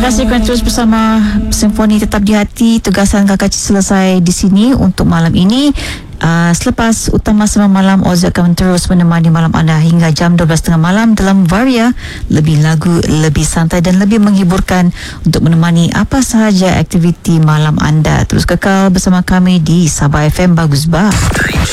kasih kerana terus bersama Simfoni Tetap di Hati. Tugasan Kakak Cik selesai di sini untuk malam ini. Selepas utama semua malam, Oz akan terus menemani malam anda hingga jam 12.30 malam dalam Varia. Lebih lagu, lebih santai dan lebih menghiburkan untuk menemani apa sahaja aktiviti malam anda. Terus kekal bersama kami di Sabah FM Bagus Bah.